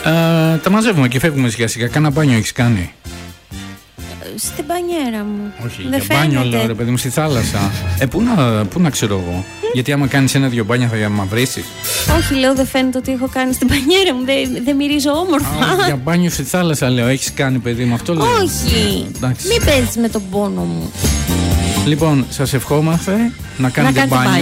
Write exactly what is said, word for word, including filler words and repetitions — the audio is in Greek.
Ε, τα μαζεύουμε και φεύγουμε σιγά σιγά. Κάνα μπάνιο έχεις κάνει? Στην μπανιέρα μου. Όχι, δεν για μπάνιο φαίνεται. λέω ρε παιδί μου, στη θάλασσα. Ε, πού να, πού να ξέρω εγώ. Γιατί άμα κάνεις ένα-δυο μπάνια θα μαυρίσεις. Όχι, λέω, δεν φαίνεται ότι έχω κάνει στην μπανιέρα μου. Δεν, δεν μυρίζω όμορφα. Α, για μπάνιο στη θάλασσα λέω, έχεις κάνει παιδί μου, αυτό λέω. Όχι. Εντάξει. Μην παίζεις με τον πόνο μου. Λοιπόν, σας ευχόμαστε να κάνετε κάνετε μπάνιο.